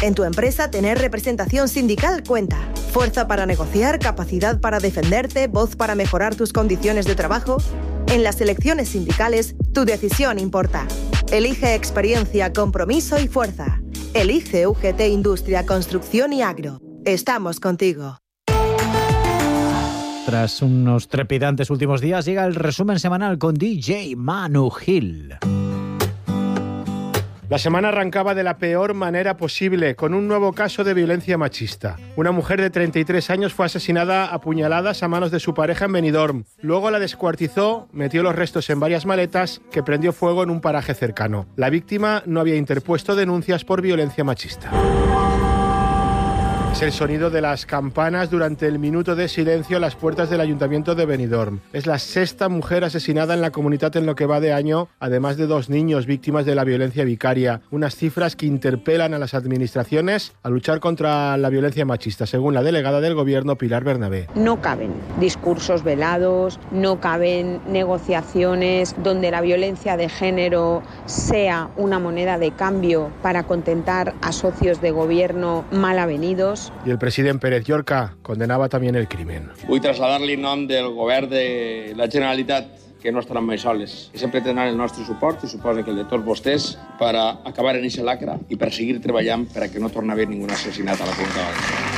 En tu empresa, tener representación sindical cuenta. Fuerza para negociar, capacidad para defenderte, voz para mejorar tus condiciones de trabajo. En las elecciones sindicales, tu decisión importa. Elige experiencia, compromiso y fuerza. Elige UGT Industria, Construcción y Agro. Estamos contigo. Tras unos trepidantes últimos días, llega el resumen semanal con DJ Manu Gil. La semana arrancaba de la peor manera posible, con un nuevo caso de violencia machista. Una mujer de 33 años fue asesinada a puñaladas a manos de su pareja en Benidorm. Luego la descuartizó, metió los restos en varias maletas que prendió fuego en un paraje cercano. La víctima no había interpuesto denuncias por violencia machista. Es el sonido de las campanas durante el minuto de silencio a las puertas del Ayuntamiento de Benidorm. Es la sexta mujer asesinada en la comunidad en lo que va de año, además de 2 niños víctimas de la violencia vicaria. Unas cifras que interpelan a las administraciones a luchar contra la violencia machista, según la delegada del Gobierno, Pilar Bernabé. No caben discursos velados, no caben negociaciones donde la violencia de género sea una moneda de cambio para contentar a socios de gobierno mal avenidos. Y el president Pérez Llorca condenava també el crimen. Vull traslladar-li en nom del govern de la Generalitat que no estaran mai soles, que sempre tindran el nostre suport i suposa que el de tots vostès per a acabar en aquesta lacra i per seguir treballant per a que no torni a haver ningú assassinat a la Comunitat Valenciana.